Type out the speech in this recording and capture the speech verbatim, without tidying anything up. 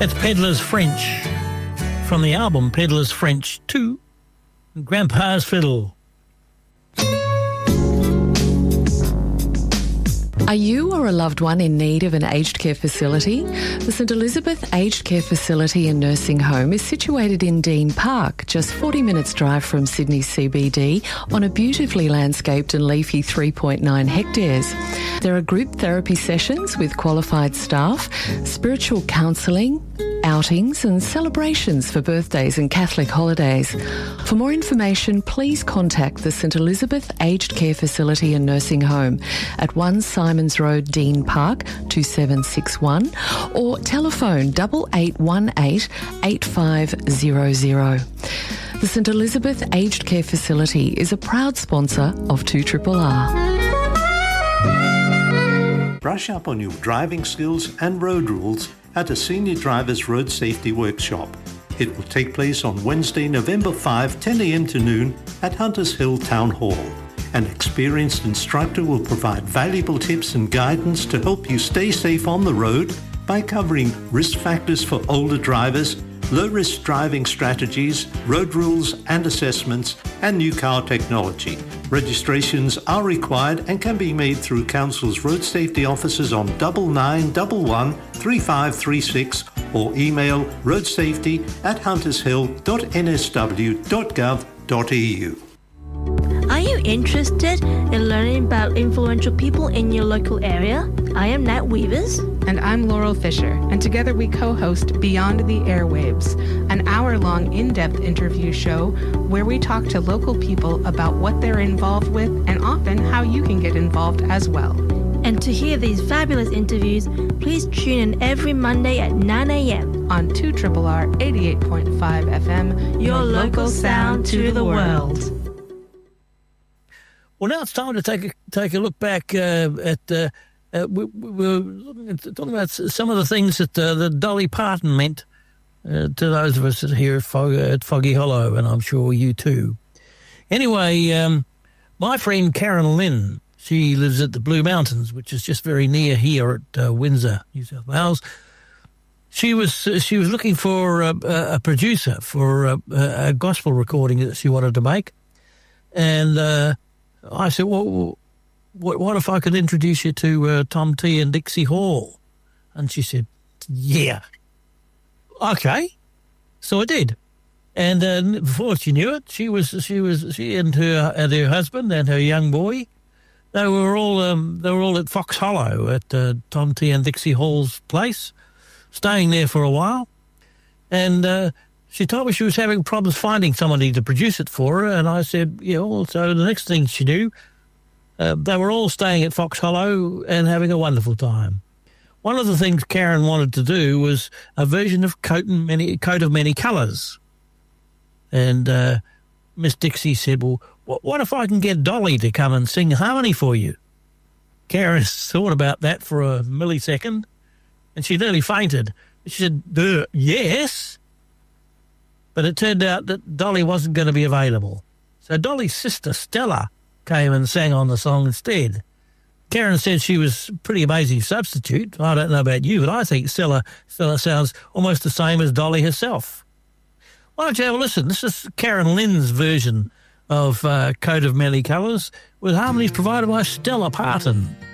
That's Peddler's French from the album Peddler's French two, Grandpa's Fiddle. Are you or a loved one in need of an aged care facility? The St Elizabeth Aged Care Facility and Nursing Home is situated in Dean Park, just forty minutes drive from Sydney C B D, on a beautifully landscaped and leafy three point nine hectares. There are group therapy sessions with qualified staff, spiritual counselling, outings and celebrations for birthdays and Catholic holidays. For more information, please contact the St Elizabeth Aged Care Facility and Nursing Home at one Simons Road, Dean Park, two seven six one, or telephone eight eight one eight, eight five zero zero. The St Elizabeth Aged Care Facility is a proud sponsor of two R R R. Brush up on your driving skills and road rules at a Senior Drivers Road Safety Workshop. It will take place on Wednesday, November fifth, ten a m to noon at Hunters Hill Town Hall. An experienced instructor will provide valuable tips and guidance to help you stay safe on the road by covering risk factors for older drivers, low-risk driving strategies, road rules and assessments, and new car technology. Registrations are required and can be made through Council's road safety offices on nine nine one one, three five three six or email roadsafety at huntershill dot n s w dot gov dot e u. Are you interested in learning about influential people in your local area? I am Nat Weavers. And I'm Laurel Fisher, and together we co-host Beyond the Airwaves, an hour-long in-depth interview show where we talk to local people about what they're involved with and often how you can get involved as well. And to hear these fabulous interviews, please tune in every Monday at nine a m on two R R R eighty-eight point five F M, your, your local sound to the world. Well, now it's time to take a, take a look back uh, at... Uh, Uh, we, we were talking about some of the things that, uh, that Dolly Parton meant uh, to those of us here at, Fog, at Foggy Hollow, and I'm sure you too. Anyway, um, my friend Karen Lynn, she lives at the Blue Mountains, which is just very near here at uh, Windsor, New South Wales. She was she was looking for a, a producer for a, a gospel recording that she wanted to make, and uh, I said, well, What, what if I could introduce you to uh, Tom T and Dixie Hall? And she said, yeah. Okay. So I did. And uh, before she knew it, she was she was she and her and her husband and her young boy, they were all um, they were all at Fox Hollow at uh, Tom T and Dixie Hall's place, staying there for a while. And uh, she told me she was having problems finding somebody to produce it for her. And I said, yeah. Well, so the next thing she knew, Uh, they were all staying at Fox Hollow and having a wonderful time. One of the things Karen wanted to do was a version of Coat, and many, Coat of Many Colours. And uh, Miss Dixie said, well, what, what if I can get Dolly to come and sing harmony for you? Karen thought about that for a millisecond, and she nearly fainted. She said, Duh, yes. But it turned out that Dolly wasn't going to be available. So Dolly's sister, Stella, came and sang on the song instead. Karen said she was a pretty amazing substitute. I don't know about you, but I think Stella, Stella sounds almost the same as Dolly herself. Why don't you have a listen? This is Karen Lynn's version of uh, Coat of Many Colours, with harmonies provided by Stella Parton.